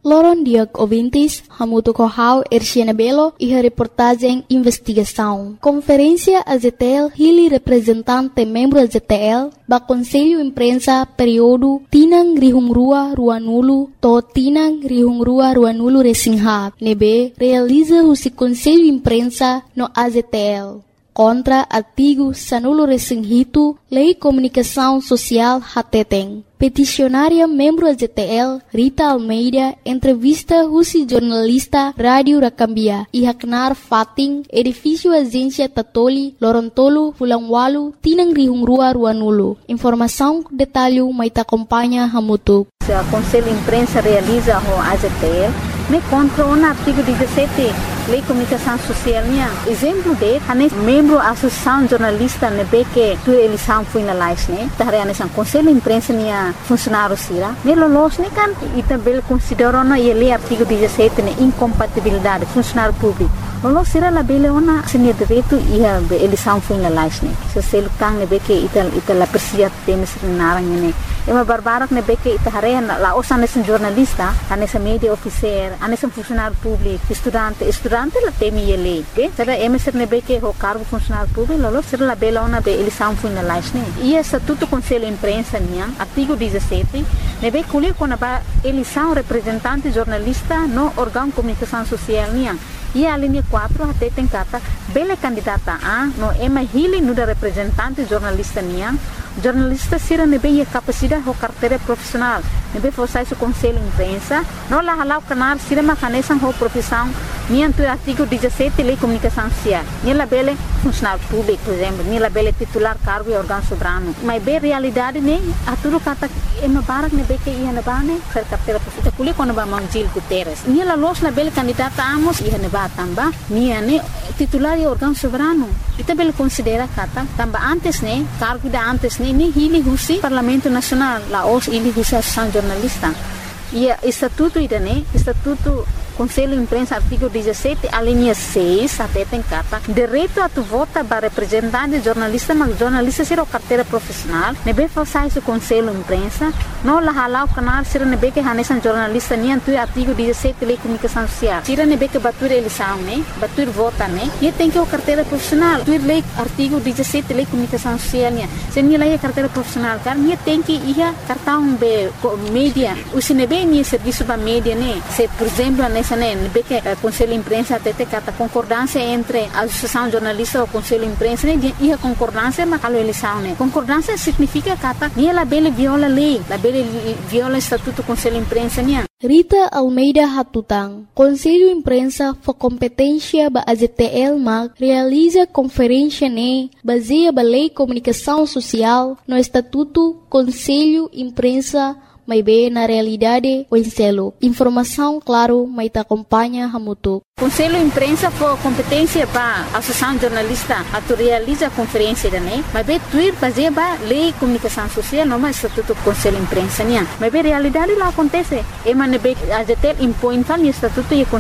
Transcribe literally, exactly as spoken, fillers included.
Loron Diak Ouvintes, Hamuto Kohau, Erciana Belo e a reportagem Investigação. Conferência A Z T L, Hili representante membro A Z T L, ba Conselho Imprensa período Tinang Rihungrua Ruanulu, to Tinang Rihungrua Ruanulu Resinghat, nebe realiza o Conselho Imprensa no A Z T L. Contra artigo Sanulo Resinghito, Lei Comunicação Social Hateteng. Peticionária membro A Z T L, Rita Almeida, entrevista Rusi jornalista Rádio Rakambia e Haknar Fating, edifício Agência Tatoli, Lorontolo, Fulangwalu, Tinang Rihungrua Ruanulu. Informação, detalhe, Maita acompanha Hamutuk. O Conselho Imprensa realiza o A Z T L, me contra o artigo dezessete, Lei Comunicação Social. Exemplo de, a membro da Associação Jornalista, nebe que tu eleição foi na live, né? Tahre a Conselho Imprensa nia funcionário sira. Ne lolos ne kan ita bel considera na ele artigo dezessete ne incompatibilidade funcionário público. Lolos sira la bele ona senia direito ia eleição foi na live, né? Se se lutang nebe que ita ita la persia temes narang ne. Ema barbarak nebe que ita hare la osa nesse jornalista, nesse media officer, nesse funcionário público, estudante, estudante la temi ele. Okay? Será emeser nebe que o cargo funcionário público, lolos sira la bele ona be eleição foi na live, né? E estatuto Conselho Imprensa nia artigo dezessete, nebe culi com a eleição representante jornalista no órgão de comunicação social nia. E a linha quatro até tem cata bela candidata a no ema hili no da representante jornalista nia. Jornalista sira nebe a capacidade ou carteira profissional. Nebe forçar o Conselho Imprensa, não lá halau canar sira macanesan ou profissão nia do artigo dezessete Lei Comunicação Social. Nia la bela funcionário público, por exemplo, nia la bela titular cargo e órgão soberano. Mas bem realidade ne a tudo cata ema barak nebe que ia na bane ser carteira profissional. Kuli quando ba Manjil Guterres. Nia la los la bela candidata amos ia na ba tamba nia ne titular e órgão soberano. Ita bela considera kata tamba antes ne cargo da antes ne ni hili husi Parlamento Nacional la os hili husi Associação Jornalista. E estatuto ida ne estatuto Conselho Imprensa artigo dezessete a linha seis até tem cata direito a tu vota para representante jornalista mas jornalista ser o carteira profissional nebe forçar o Conselho Imprensa não la halau canal ser nebe que hanesan jornalista nem tu artigo dezessete Lei Comunicação Social ser nebe que batur eleição né batur vota né e tem que o carteira profissional tu lei artigo dezessete Lei Comunicação Social né se nem lei carteira profissional car nem tem que ia cartão be mídia o se nebe nem serviço para mídia né se por exemplo nebe que o Conselho Imprensa até tem cata concordância entre a Associação Jornalista e o Conselho Imprensa né e a concordância mas a eleição né concordância significa cata nem ela bele viola lei la bele viola estatuto Conselho Imprensa né. Rita Almeida Hatutang, Conselho Imprensa for competência ba A Z T L mag realiza conferência ne baseia ba Lei Comunicação Social no estatuto Conselho Imprensa mas bem na realidade o enselo. Informação, claro, mas te acompanha Hamutuk. Conselho Imprensa for competência para a Associação Jornalista a tu realiza a conferência da né, mas bem tu ir fazer ba Lei Comunicação Social não mais estatuto Conselho Imprensa né, mas bem realidade lá acontece. E mas bem a Z T L impõe tal estatuto e